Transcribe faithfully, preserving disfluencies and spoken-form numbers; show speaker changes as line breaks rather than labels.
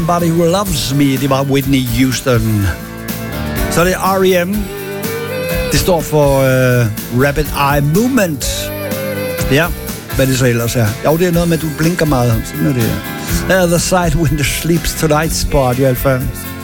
Somebody Who Loves Me, det var Whitney Houston. Så er det R E M. Det står for uh, Rapid Eye Movement. Ja, hvad det så ellers er. Jo, det er noget med, at du blinker meget. Sådan er det. The Other Side Window Sleeps Tonight på Radio Alpha.